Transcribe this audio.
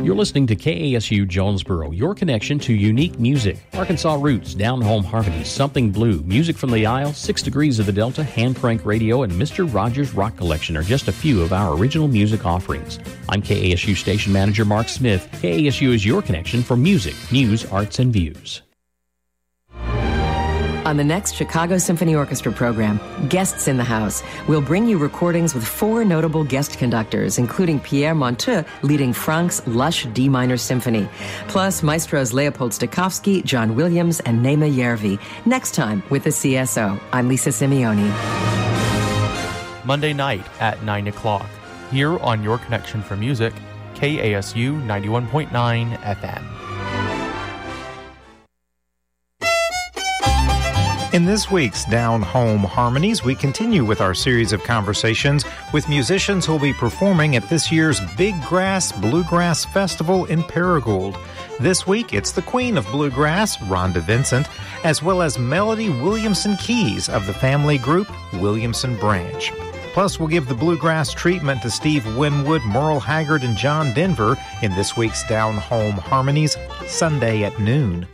You're listening to KASU Jonesboro, your connection to unique music. Arkansas Roots, Down Home Harmonies, Something Blue, Music from the Isle, 6 Degrees of the Delta, Hand Crank Radio, and Mr. Rogers Rock Collection are just a few of our original music offerings. I'm KASU Station Manager Mark Smith. KASU is your connection for music, news, arts, and views. On the next Chicago Symphony Orchestra program, Guests in the House, we'll bring you recordings with 4 notable guest conductors, including Pierre Monteux leading Franck's lush D minor symphony, plus maestros Leopold Stokowski, John Williams, and Nema Järvi. Next time with the CSO. I'm Lisa Simeone. Monday night at 9 o'clock, here on Your Connection for Music, KASU 91.9 FM. In this week's Down Home Harmonies, we continue with our series of conversations with musicians who will be performing at this year's Big Grass Bluegrass Festival in Paragould. This week, it's the Queen of Bluegrass, Rhonda Vincent, as well as Melody Williamson Keys of the family group Williamson Branch. Plus, we'll give the bluegrass treatment to Steve Winwood, Merle Haggard, and John Denver in this week's Down Home Harmonies, Sunday at noon.